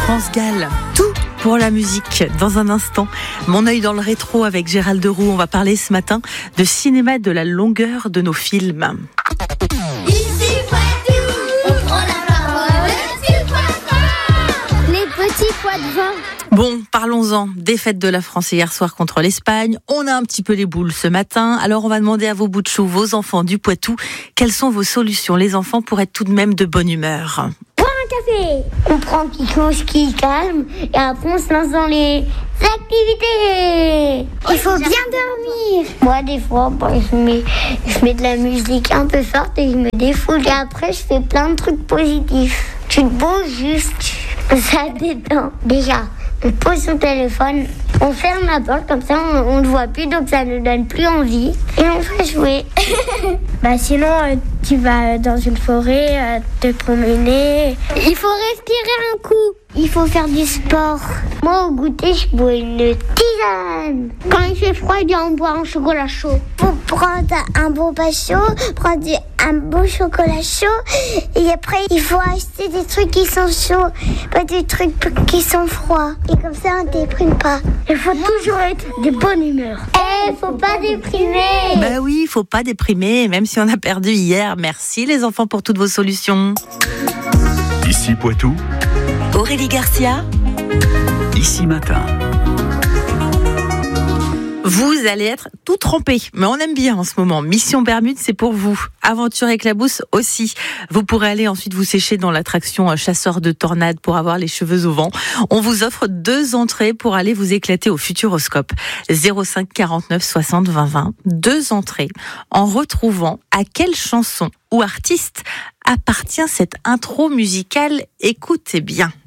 France Gall, tout pour la musique. Dans un instant, mon œil dans le rétro avec Gérald Deroux. On va parler ce matin de cinéma, de la longueur de nos films. Les petits pois de vin. Bon, parlons-en. Défaite de la France hier soir contre l'Espagne. On a un petit peu les boules ce matin. Alors on va demander à vos bouts de chou, vos enfants du Poitou, quelles sont vos solutions, les enfants, pour être tout de même de bonne humeur. Café. On prend quelque chose qui calme et après on se lance dans les activités. Il faut bien dormir. Moi des fois je mets de la musique un peu forte et je me défoule et après je fais plein de trucs positifs. Tu te bouges juste, ça détend. Déjà, on pose son téléphone, on ferme la porte comme ça on ne voit plus donc ça ne donne plus envie et on fait jouer. Sinon tu vas dans une forêt te promener. Il faut respirer un coup. Il faut faire du sport. Moi au goûter je bois une tisane. Quand il fait froid on boit un chocolat chaud. Pour prendre un bon bain chaud, prendre un beau chocolat chaud et après il faut acheter des trucs qui sont chauds, pas des trucs qui sont froids. Et comme ça on ne déprime pas. Il faut toujours être de bonne humeur. Faut pas déprimer. Bah oui, il faut pas déprimer, même si on a perdu hier. Merci les enfants pour toutes vos solutions. Ici Poitou, Aurélie Garcia. Ici Matin. Vous allez être tout trempés, mais on aime bien en ce moment. Mission Bermude, c'est pour vous. Aventure éclabousse aussi. Vous pourrez aller ensuite vous sécher dans l'attraction Chasseur de tornades pour avoir les cheveux au vent. On vous offre 2 entrées pour aller vous éclater au Futuroscope. 05 49 60 20 20. 2 entrées en retrouvant à quelle chanson ou artiste appartient cette intro musicale. Écoutez bien.